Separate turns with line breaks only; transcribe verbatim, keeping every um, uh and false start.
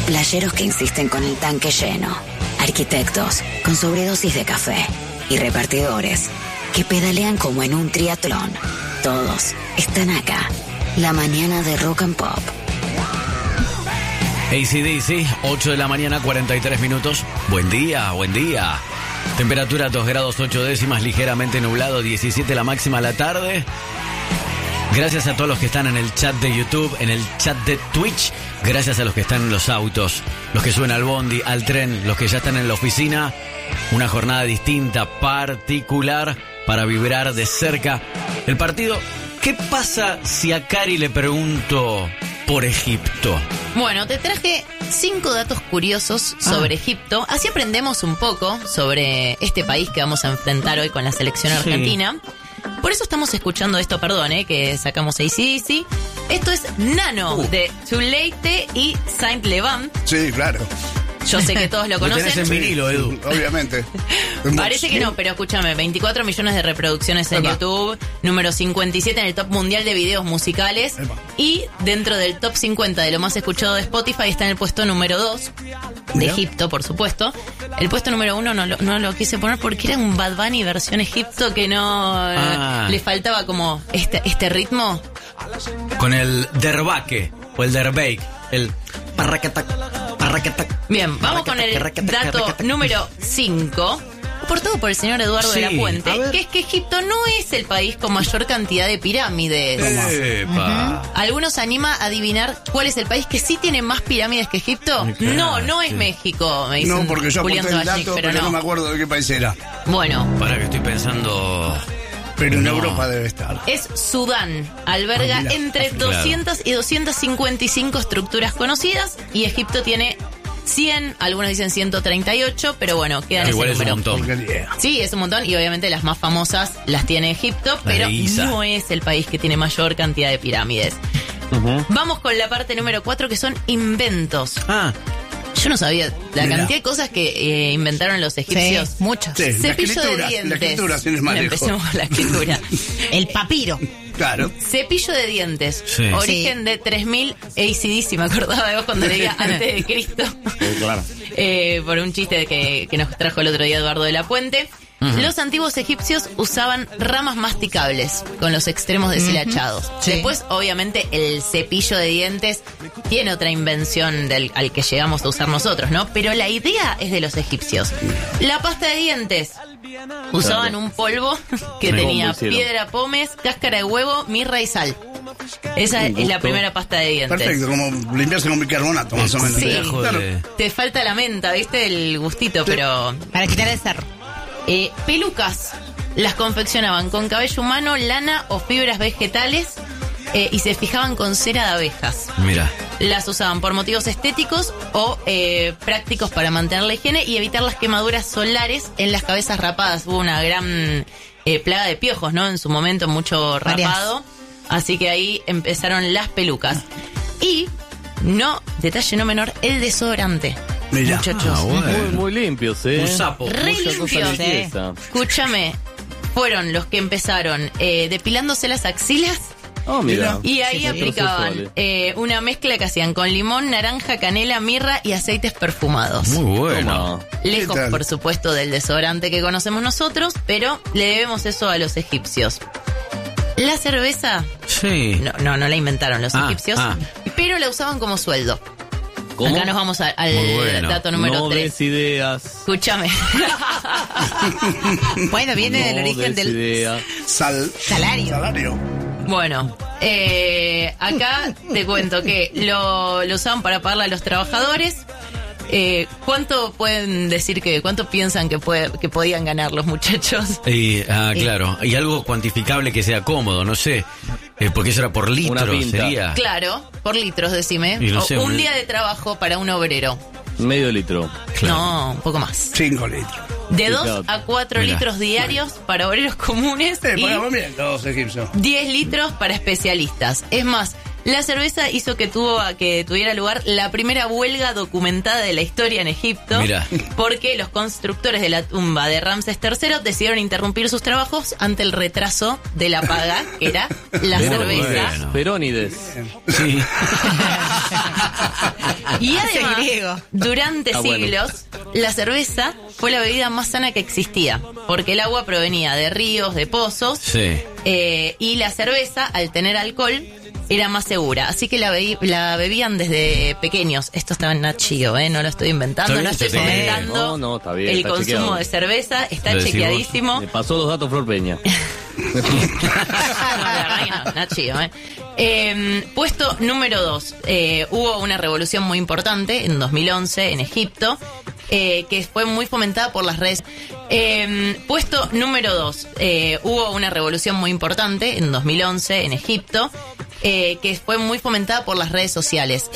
Playeros que insisten con el tanque lleno. Arquitectos con sobredosis de café. Y repartidores que pedalean como en un triatlón. Todos están acá. La mañana de Rock and Pop.
A C D C, ocho de la mañana, cuarenta y tres minutos. Buen día, buen día. Temperatura dos grados ocho décimas, ligeramente nublado, diecisiete la máxima a la tarde. Gracias a todos los que están en el chat de YouTube, en el chat de Twitch. Gracias a los que están en los autos, los que suben al bondi, al tren, los que ya están en la oficina. Una jornada distinta, particular, para vibrar de cerca el partido. ¿Qué pasa si a Cari le pregunto por Egipto?
Bueno, te traje cinco datos curiosos sobre ah. Egipto. Así aprendemos un poco sobre este país que vamos a enfrentar hoy con la selección argentina. Sí. Por eso estamos escuchando esto, perdón, eh, que sacamos A C D C. Esto es Nano, uh. de Too Late y Saint Levant.
Sí, claro.
Yo sé que todos lo conocen.
Lo tenés en vinilo, Edu.
Sí, obviamente.
Parece que no, pero escúchame, veinticuatro millones de reproducciones en Epa. YouTube, número cincuenta y siete en el top mundial de videos musicales. Epa. Y dentro del top cincuenta de lo más escuchado de Spotify está en el puesto número dos de ¿Mira? Egipto, por supuesto. El puesto número uno no lo, no lo quise poner porque era un Bad Bunny versión Egipto que no ah. le faltaba como este, este ritmo.
Con el derbaque o el derbeik, el parraquetac.
Bien, vamos con el dato número cinco, aportado por el señor Eduardo sí, de la Puente, que es que Egipto no es el país con mayor cantidad de pirámides. Uh-huh. ¿Algunos anima a adivinar cuál es el país que sí tiene más pirámides que Egipto? Claro, no, no es sí. México, me dicen.
No, porque yo
Julián
apunté el
Tabachnik,
dato, pero, pero no. no me acuerdo de qué país era.
Bueno.
Para que estoy pensando...
Pero en
no.
Europa debe estar.
Es Sudán. Alberga ah, mira, entre claro. doscientas y doscientas cincuenta y cinco estructuras conocidas. Y Egipto tiene cien, algunos dicen ciento treinta y ocho, pero bueno, quedan
ese
número.
Es un montón.
Sí, es un montón. Y obviamente las más famosas las tiene Egipto, pero no es el país que tiene mayor cantidad de pirámides. Uh-huh. Vamos con la parte número cuatro, que son inventos. Ah. Yo no sabía la Mira. cantidad de cosas que eh, inventaron los egipcios.
Sí, muchas.
Sí,
Cepillo
la
de dientes.
La escritura, sin ir más lejos.
Empecemos con la escritura.
El papiro.
Claro.
Cepillo de dientes.
Sí.
Origen sí. de tres mil A C D C. Me acordaba de vos cuando leía antes de Cristo.
Sí, claro.
Eh, por un chiste que, que nos trajo el otro día Eduardo de la Puente. Uh-huh. Los antiguos egipcios usaban ramas masticables con los extremos deshilachados. Uh-huh. Sí. Después, obviamente, el cepillo de dientes tiene otra invención del, al que llegamos a usar nosotros, ¿no? Pero la idea es de los egipcios. La pasta de dientes. Usaban claro. un polvo que Me tenía piedra pómez, cáscara de huevo, mirra y sal. Esa es la primera pasta de dientes.
Perfecto, como limpiarse con bicarbonato, más o menos.
Sí,
claro.
Te falta la menta, ¿viste? El gustito, sí. pero...
Para quitar el cerro.
Eh, pelucas las confeccionaban con cabello humano, lana o fibras vegetales eh, y se fijaban con cera de abejas.
Mira.
Las usaban por motivos estéticos o eh, prácticos para mantener la higiene y evitar las quemaduras solares en las cabezas rapadas. Hubo una gran eh, plaga de piojos, ¿no? En su momento, mucho rapado. Varias. Así que ahí empezaron las pelucas. Y, no, detalle no menor, el desodorante.
Mirá.
Muchachos.
Ah, bueno. muy, muy limpios, ¿eh?
Un sapo.
Re limpios, ¿eh? Escúchame, fueron los que empezaron eh, depilándose las axilas.
Oh, mira.
Y ahí sí, aplicaban eh, una mezcla que hacían con limón, naranja, canela, mirra y aceites perfumados.
Muy bueno.
Lejos, por supuesto, del desodorante que conocemos nosotros, pero le debemos eso a los egipcios. La cerveza,
sí.
no, no, no la inventaron los
ah,
egipcios,
ah.
pero la usaban como sueldo.
¿Cómo?
Acá nos vamos a, al bueno. dato número tres.
No des ideas.
Escúchame.
Bueno, viene
no
del origen del
ideas.
Sal...
salario.
salario.
Bueno, eh, acá te cuento que lo, lo usaban para pagarle a los trabajadores. Eh, ¿Cuánto pueden decir que, cuánto piensan que puede, que podían ganar los muchachos?
Y, ah, claro. Y algo cuantificable que sea cómodo, no sé. Eh, porque eso era por litros, sería.
Claro, por litros, decime.
No sé,
o un
un...
día de trabajo para un obrero.
Medio litro.
Claro.
No, un poco más.
Cinco litros.
De dos a cuatro litros diarios para obreros comunes.
Eh,
y
ponemos bien, los egipcios.
diez litros para especialistas. Es más, la cerveza hizo que tuvo que tuviera lugar la primera huelga documentada de la historia en Egipto.
Mirá.
Porque los constructores de la tumba de Ramsés tercero decidieron interrumpir sus trabajos ante el retraso de la paga, que era la
Pero
cerveza.
Bueno. Perónides.
Sí.
Y
Ese
además,
griego.
durante
Ah, bueno.
siglos, la cerveza fue la bebida más sana que existía, porque el agua provenía de ríos, de pozos,
Sí.
eh, y la cerveza, al tener alcohol, era más segura. Así que la, bebi- la bebían desde pequeños. Esto está en Nat Geo, ¿eh? No lo estoy inventando,
Está
no
bien,
estoy
está bien.
fomentando
No, no, está bien,
el
está
consumo
chequeado.
de cerveza. Está
Lo decís
chequeadísimo.
Me pasó los datos Flor Peña.
No, la verdad que no, Nat Geo, ¿eh? Eh, puesto número dos. Eh, hubo una revolución muy importante en dos mil once en Egipto, eh, que fue muy fomentada por las redes. Eh, puesto número dos. Eh, hubo una revolución muy importante en dos mil once en Egipto, eh, que fue muy fomentada por las redes sociales.